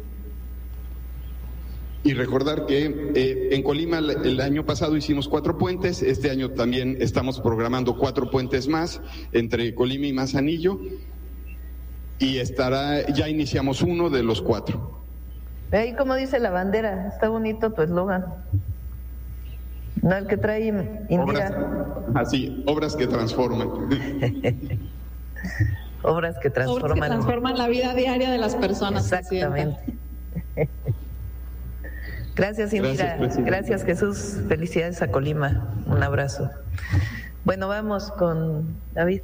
Y recordar que eh, en Colima el año pasado hicimos cuatro puentes, este año también estamos programando cuatro puentes más entre Colima y Manzanillo, y estará, ya iniciamos uno de los cuatro. Ahí como dice la bandera, está bonito tu eslogan. No, el que trae Indira. Obras, así, obras que transforman. Obras que transforman. Obras que transforman la vida diaria de las personas. Exactamente. Gracias, Indira. Gracias, Gracias, Jesús. Felicidades a Colima. Un abrazo. Bueno, vamos con David.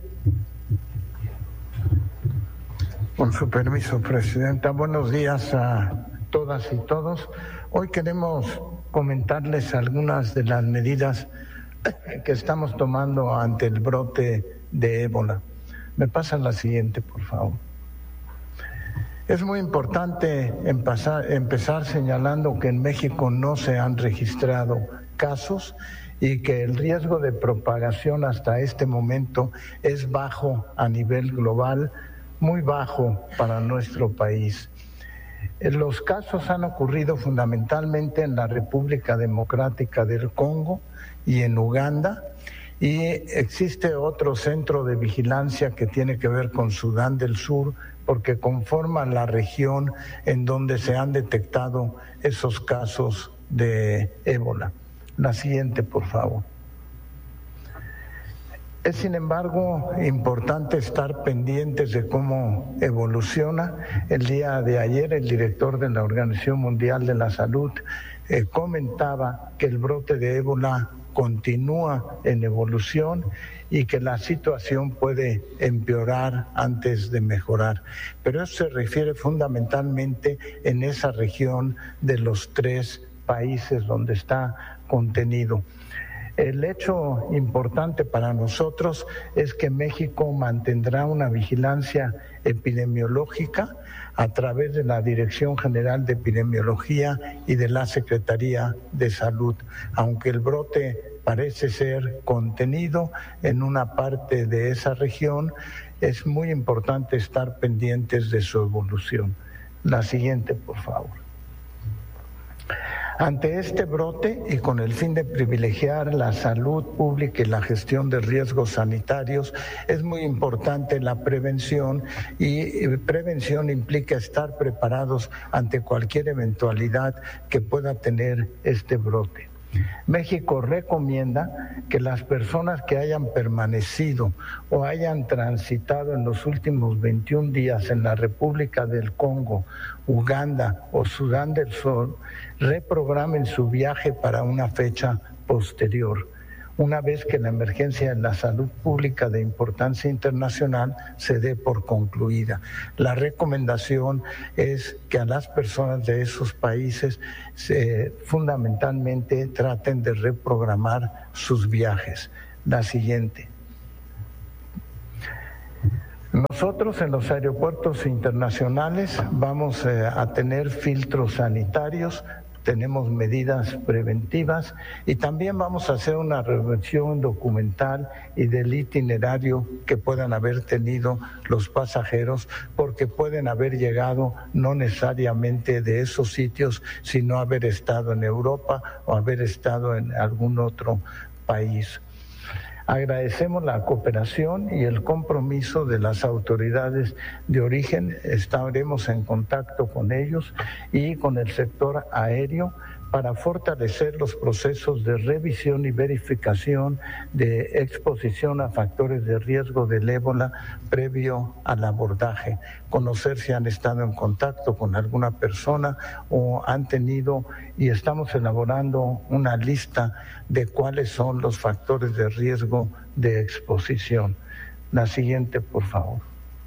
Con su permiso, presidenta. Buenos días a todas y todos. Hoy queremos comentarles algunas de las medidas que estamos tomando ante el brote de ébola. Me pasan la siguiente, por favor. Es muy importante empezar, empezar señalando que en México no se han registrado casos y que el riesgo de propagación hasta este momento es bajo a nivel global, muy bajo para nuestro país. Los casos han ocurrido fundamentalmente en la República Democrática del Congo y en Uganda, y existe otro centro de vigilancia que tiene que ver con Sudán del Sur, porque conforman la región en donde se han detectado esos casos de ébola. La siguiente, por favor. Es, sin embargo, importante estar pendientes de cómo evoluciona. El día de ayer, el director de la Organización Mundial de la Salud eh, comentaba que el brote de ébola continúa en evolución y que la situación puede empeorar antes de mejorar. Pero eso se refiere fundamentalmente en esa región de los tres países donde está contenido. El hecho importante para nosotros es que México mantendrá una vigilancia epidemiológica a través de la Dirección General de Epidemiología y de la Secretaría de Salud, aunque el brote parece ser contenido en una parte de esa región, es muy importante estar pendientes de su evolución. La siguiente, por favor. Ante este brote y con el fin de privilegiar la salud pública y la gestión de riesgos sanitarios, es muy importante la prevención, y prevención implica estar preparados ante cualquier eventualidad que pueda tener este brote. México recomienda que las personas que hayan permanecido o hayan transitado en los últimos veintiún días en la República del Congo, Uganda o Sudán del Sur reprogramen su viaje para una fecha posterior, una vez que la emergencia en la salud pública de importancia internacional se dé por concluida. La recomendación es que a las personas de esos países se, fundamentalmente traten de reprogramar sus viajes. La siguiente. Nosotros en los aeropuertos internacionales vamos eh, a tener filtros sanitarios, tenemos medidas preventivas y también vamos a hacer una revisión documental y del itinerario que puedan haber tenido los pasajeros, porque pueden haber llegado no necesariamente de esos sitios, sino haber estado en Europa o haber estado en algún otro país. Agradecemos la cooperación y el compromiso de las autoridades de origen. Estaremos en contacto con ellos y con el sector aéreo para fortalecer los procesos de revisión y verificación de exposición a factores de riesgo del ébola previo al abordaje, conocer si han estado en contacto con alguna persona o han tenido, y estamos elaborando una lista de cuáles son los factores de riesgo de exposición. La siguiente, por favor.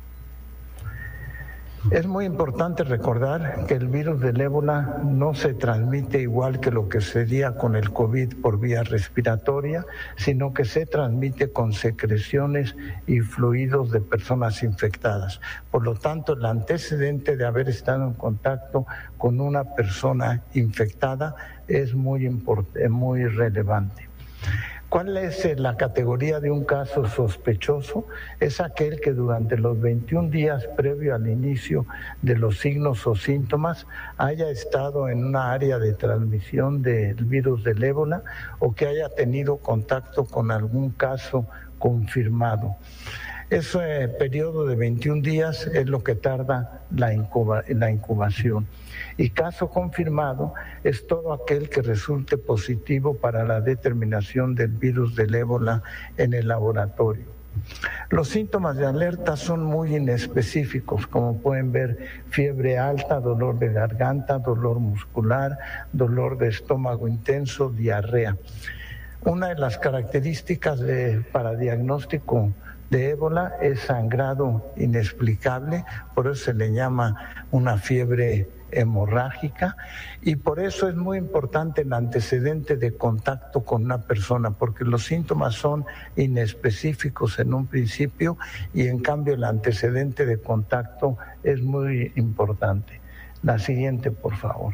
Es muy importante recordar que el virus del ébola no se transmite igual que lo que sería con el COVID por vía respiratoria, sino que se transmite con secreciones y fluidos de personas infectadas. Por lo tanto, el antecedente de haber estado en contacto con una persona infectada es muy importante, muy relevante. ¿Cuál es la categoría de un caso sospechoso? Es aquel que durante los veintiún días previo al inicio de los signos o síntomas haya estado en una área de transmisión del virus del ébola o que haya tenido contacto con algún caso confirmado. Ese periodo de veintiún días es lo que tarda la, incuba, la incubación. Y caso confirmado es todo aquel que resulte positivo para la determinación del virus del ébola en el laboratorio. Los síntomas de alerta son muy inespecíficos, como pueden ver: fiebre alta, dolor de garganta, dolor muscular, dolor de estómago intenso, diarrea. Una de las características de, para diagnóstico de ébola es sangrado inexplicable, por eso se le llama una fiebre hemorrágica, y por eso es muy importante el antecedente de contacto con una persona, porque los síntomas son inespecíficos en un principio y en cambio el antecedente de contacto es muy importante. La siguiente, por favor.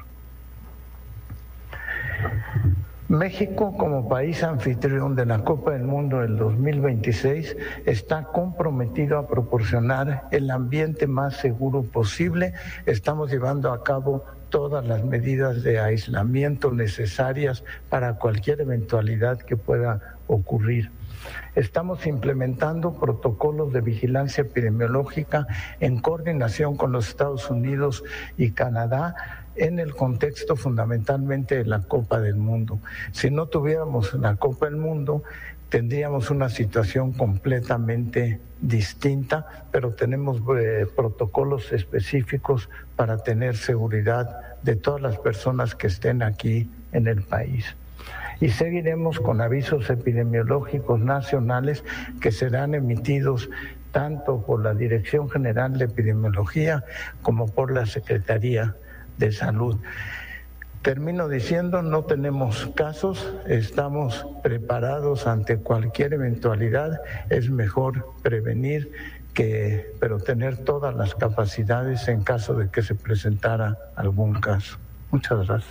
México, como país anfitrión de la Copa del Mundo del dos mil veintiséis, está comprometido a proporcionar el ambiente más seguro posible. Estamos llevando a cabo todas las medidas de aislamiento necesarias para cualquier eventualidad que pueda ocurrir. Estamos implementando protocolos de vigilancia epidemiológica en coordinación con los Estados Unidos y Canadá, en el contexto fundamentalmente de la Copa del Mundo. Si no tuviéramos la Copa del Mundo, tendríamos una situación completamente distinta, pero tenemos eh, protocolos específicos para tener seguridad de todas las personas que estén aquí en el país. Y seguiremos con avisos epidemiológicos nacionales que serán emitidos tanto por la Dirección General de Epidemiología como por la Secretaría de Salud. Termino diciendo, no tenemos casos, estamos preparados ante cualquier eventualidad, es mejor prevenir que, pero tener todas las capacidades en caso de que se presentara algún caso. Muchas gracias.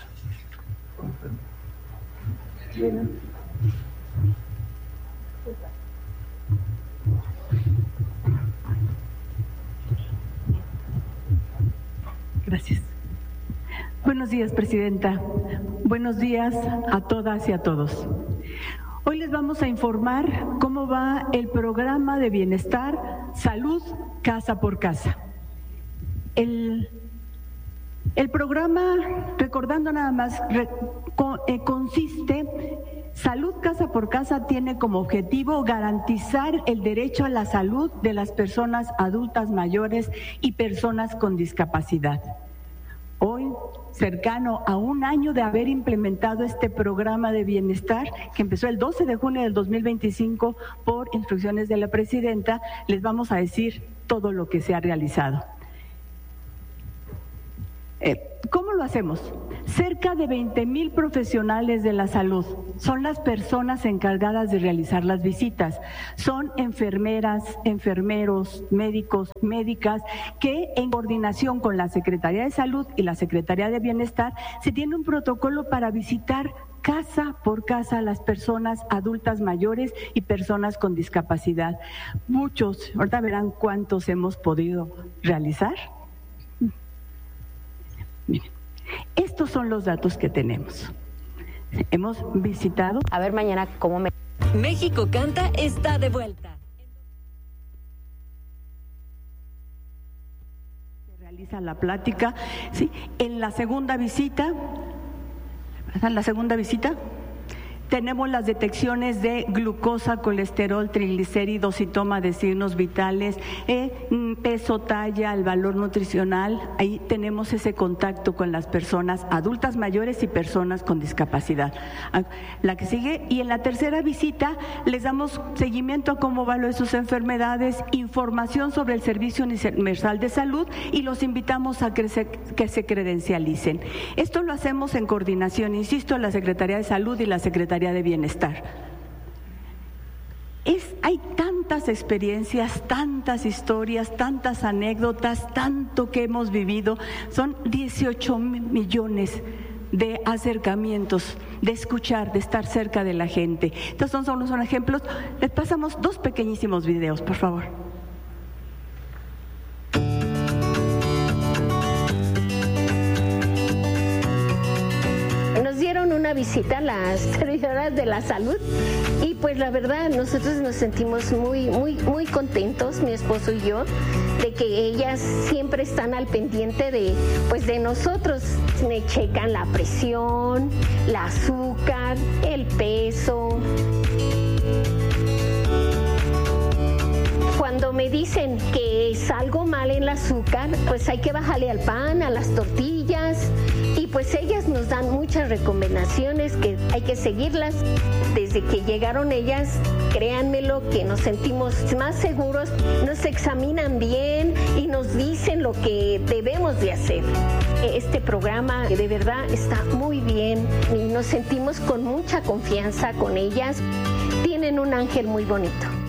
Gracias. Buenos días, Presidenta. Buenos días a todas y a todos. Hoy les vamos a informar cómo va el programa de bienestar, salud, casa por casa. El, el programa, recordando nada más, re, con, eh, consiste, Salud Casa por Casa tiene como objetivo garantizar el derecho a la salud de las personas adultas mayores y personas con discapacidad. Hoy, cercano a un año de haber implementado este programa de bienestar, que empezó el doce de junio del dos mil veinticinco por instrucciones de la Presidenta, les vamos a decir todo lo que se ha realizado. Eh, ¿Cómo lo hacemos? Cerca de veinte mil profesionales de la salud son las personas encargadas de realizar las visitas. Son enfermeras, enfermeros, médicos, médicas, que en coordinación con la Secretaría de Salud y la Secretaría de Bienestar se tiene un protocolo para visitar casa por casa a las personas adultas mayores y personas con discapacidad. Muchos, ahorita verán cuántos hemos podido realizar. Miren, estos son los datos que tenemos. Hemos visitado... A ver mañana cómo me... México Canta está de vuelta. Se realiza la plática, ¿sí? En la segunda visita, en la segunda visita, tenemos las detecciones de glucosa, colesterol, triglicéridos y toma de signos vitales, eh, peso, talla, el valor nutricional. Ahí tenemos ese contacto con las personas adultas mayores y personas con discapacidad. La que sigue, y en la tercera visita les damos seguimiento a cómo van sus enfermedades, información sobre el Servicio Universal de Salud y los invitamos a que se, que se credencialicen. Esto lo hacemos en coordinación, insisto, la Secretaría de Salud y la Secretaría de Bienestar. Es, hay tantas experiencias, tantas historias, tantas anécdotas, tanto que hemos vivido. Son dieciocho millones de acercamientos, de escuchar, de estar cerca de la gente. Estos son solo son ejemplos. Les pasamos dos pequeñísimos videos, por favor. Nos dieron una visita a las servidoras de la salud y pues la verdad nosotros nos sentimos muy muy muy contentos, mi esposo y yo, de que ellas siempre están al pendiente de pues de nosotros. Me checan la presión, el azúcar, el peso. Cuando me dicen que es algo mal en el azúcar, pues hay que bajarle al pan, a las tortillas, y pues ellas nos dan muchas recomendaciones que hay que seguirlas. Desde que llegaron ellas, créanmelo que nos sentimos más seguros, nos examinan bien y nos dicen lo que debemos de hacer. Este programa de verdad está muy bien y nos sentimos con mucha confianza con ellas. Tienen un ángel muy bonito.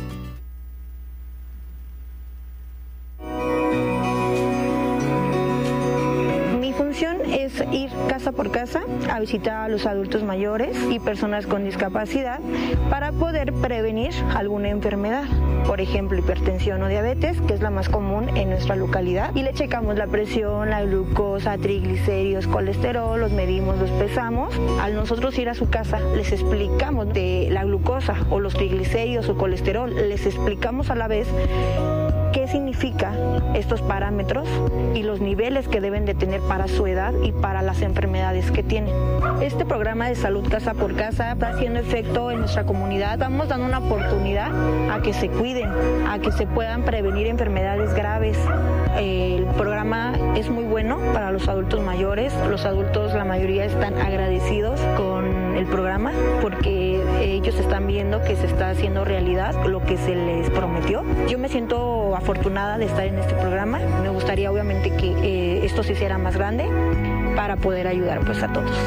Es ir casa por casa a visitar a los adultos mayores y personas con discapacidad para poder prevenir alguna enfermedad, por ejemplo hipertensión o diabetes, que es la más común en nuestra localidad, y le checamos la presión, la glucosa, triglicéridos, colesterol, los medimos, los pesamos. Al nosotros ir a su casa les explicamos de la glucosa o los triglicéridos o colesterol, les explicamos a la vez qué significa estos parámetros y los niveles que deben de tener para su edad y para las enfermedades que tienen. Este programa de salud casa por casa está haciendo efecto en nuestra comunidad. Estamos dando una oportunidad a que se cuiden, a que se puedan prevenir enfermedades graves. El programa es muy bueno para los adultos mayores. Los adultos, la mayoría, están agradecidos con el programa porque ellos están viendo que se está haciendo realidad lo que se les prometió. Yo me siento afortunada de estar en este programa. Me gustaría obviamente que eh, esto se hiciera más grande. para poder ayudar pues a todos.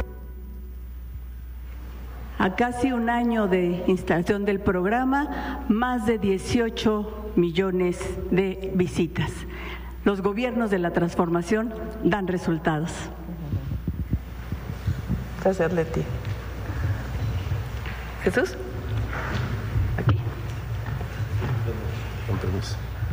A casi un año de instalación del programa, más de dieciocho millones de visitas. Los gobiernos de la transformación dan resultados. Gracias, Leti. Jesús. Aquí. Con permiso.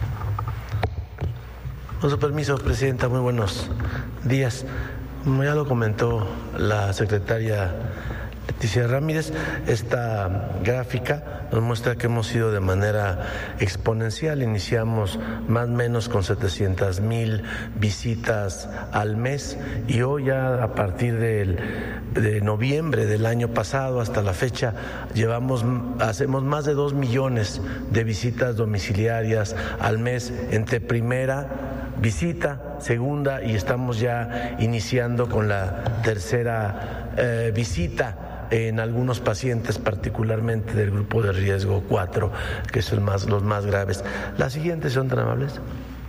Con su permiso, Presidenta, muy buenos días. Como ya lo comentó la secretaria Leticia Ramírez, esta gráfica nos muestra que hemos ido de manera exponencial. Iniciamos más o menos con setecientas mil visitas al mes y hoy ya a partir del, de noviembre del año pasado hasta la fecha llevamos, hacemos más de dos millones de visitas domiciliarias al mes entre primera visita, segunda y estamos ya iniciando con la tercera eh, visita en algunos pacientes, particularmente del grupo de riesgo cuatro, que son más, los más graves. Las siguientes son tan amables.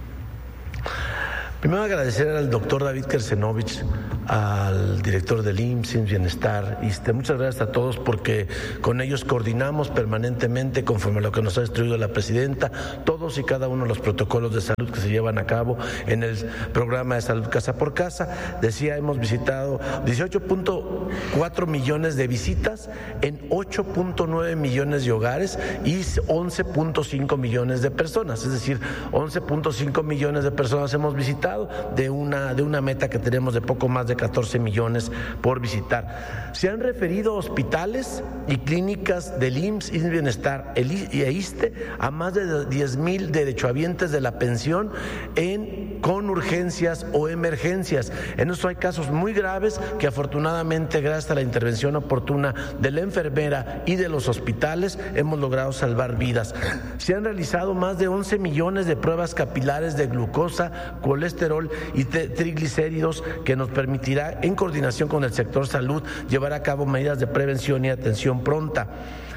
Primero agradecer al doctor David Kersenovich, al director del I M S S, Bienestar, ISSSTE. Muchas gracias a todos porque con ellos coordinamos permanentemente conforme a lo que nos ha instruido la presidenta, todos y cada uno de los protocolos de salud que se llevan a cabo en el programa de salud casa por casa. Decía, hemos visitado dieciocho punto cuatro millones de visitas en ocho punto nueve millones de hogares y once punto cinco millones de personas, es decir, once punto cinco millones de personas hemos visitado de una, de una meta que tenemos de poco más de catorce millones por visitar. Se han referido hospitales y clínicas del I M S S, I M S S Bienestar y ISSSTE a más de diez mil derechohabientes de la pensión en, con urgencias o emergencias. En eso hay casos muy graves que afortunadamente gracias a la intervención oportuna de la enfermera y de los hospitales hemos logrado salvar vidas. Se han realizado más de once millones de pruebas capilares de glucosa, colesterol y triglicéridos que nos permitirá, en coordinación con el sector salud, llevar a cabo medidas de prevención y atención pronta.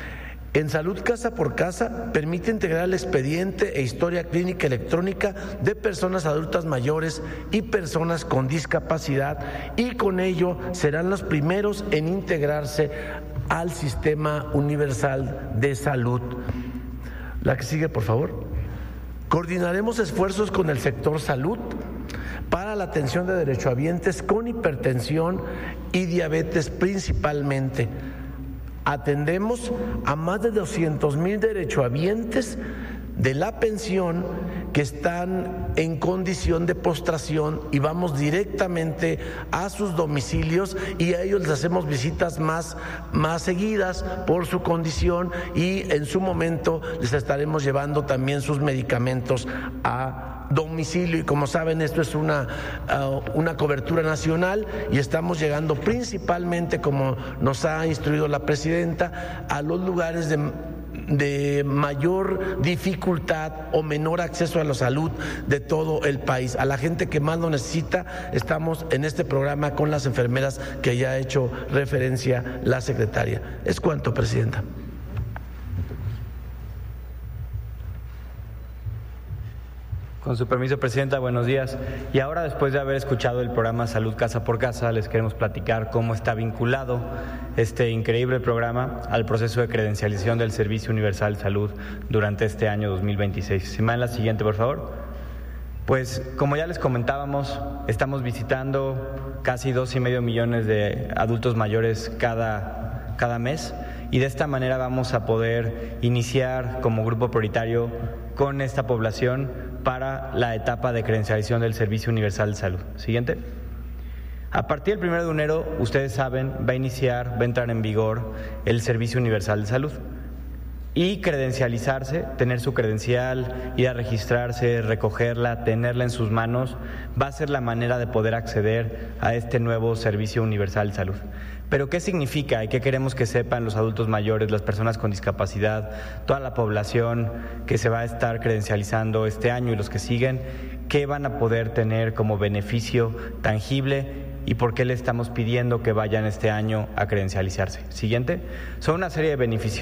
En Salud Casa por Casa permite integrar el expediente e historia clínica electrónica de personas adultas mayores y personas con discapacidad y con ello serán los primeros en integrarse al Sistema Universal de Salud. La que sigue, por favor. Coordinaremos esfuerzos con el sector salud para la atención de derechohabientes con hipertensión y diabetes principalmente. Atendemos a más de doscientos mil derechohabientes de la pensión que están en condición de postración y vamos directamente a sus domicilios y a ellos les hacemos visitas más, más seguidas por su condición y en su momento les estaremos llevando también sus medicamentos a domicilio y como saben esto es una, uh, una cobertura nacional y estamos llegando principalmente, como nos ha instruido la presidenta, a los lugares de de mayor dificultad o menor acceso a la salud de todo el país. A la gente que más lo necesita, estamos en este programa con las enfermeras que ya ha hecho referencia la secretaria. Es cuanto, Presidenta. Con su permiso, Presidenta, buenos días. Y ahora, después de haber escuchado el programa Salud Casa por Casa, les queremos platicar cómo está vinculado este increíble programa al proceso de credencialización del Servicio Universal de Salud durante este año dos mil veintiséis. Si me dan la siguiente, por favor. Pues, como ya les comentábamos, estamos visitando casi dos y medio millones de adultos mayores cada, cada mes y de esta manera vamos a poder iniciar como grupo prioritario con esta población para la etapa de credencialización del Servicio Universal de Salud. Siguiente. A partir del primero de enero, ustedes saben, va a iniciar, va a entrar en vigor el Servicio Universal de Salud. Y credencializarse, tener su credencial, ir a registrarse, recogerla, tenerla en sus manos, va a ser la manera de poder acceder a este nuevo Servicio Universal de Salud. Pero ¿qué significa y qué queremos que sepan los adultos mayores, las personas con discapacidad, toda la población que se va a estar credencializando este año y los que siguen? ¿Qué van a poder tener como beneficio tangible y por qué le estamos pidiendo que vayan este año a credencializarse? Siguiente. Son una serie de beneficios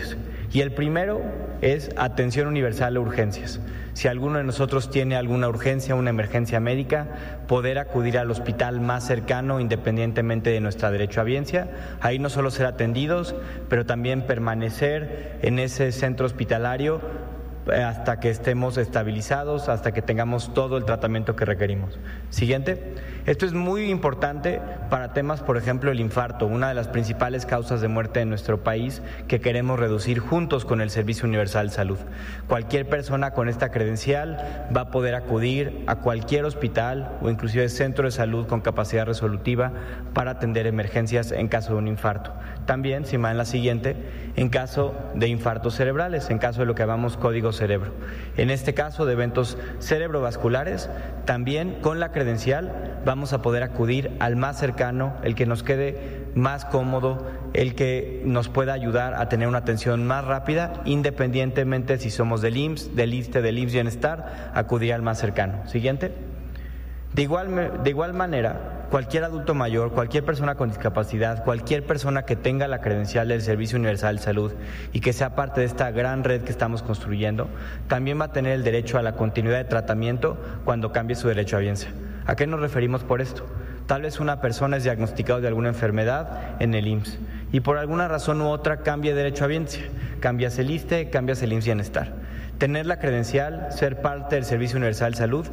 Y el primero es atención universal a urgencias. Si alguno de nosotros tiene alguna urgencia, una emergencia médica, poder acudir al hospital más cercano independientemente de nuestra derechohabiencia. Ahí no solo ser atendidos, pero también permanecer en ese centro hospitalario hasta que estemos estabilizados, hasta que tengamos todo el tratamiento que requerimos. Siguiente. Esto es muy importante para temas, por ejemplo, el infarto, una de las principales causas de muerte en nuestro país que queremos reducir juntos con el Servicio Universal de Salud. Cualquier persona con esta credencial va a poder acudir a cualquier hospital o inclusive centro de salud con capacidad resolutiva para atender emergencias en caso de un infarto. También, si va en la siguiente, en caso de infartos cerebrales, en caso de lo que llamamos código cerebro. En este caso de eventos cerebrovasculares, también con la credencial vamos a poder acudir al más cercano, el que nos quede más cómodo, el que nos pueda ayudar a tener una atención más rápida, independientemente si somos del I M S S, del ISSSTE, del I M S S Bienestar, acudir al más cercano. Siguiente. De igual, de igual manera, cualquier adulto mayor, cualquier persona con discapacidad, cualquier persona que tenga la credencial del Servicio Universal de Salud y que sea parte de esta gran red que estamos construyendo, también va a tener el derecho a la continuidad de tratamiento cuando cambie su derechohabiencia. ¿A qué nos referimos por esto? Tal vez una persona es diagnosticada de alguna enfermedad en el I M S S y por alguna razón u otra cambia de derechohabiencia, cambias el ISSSTE, cambias el I M S S Bienestar. Tener la credencial, ser parte del Servicio Universal de Salud,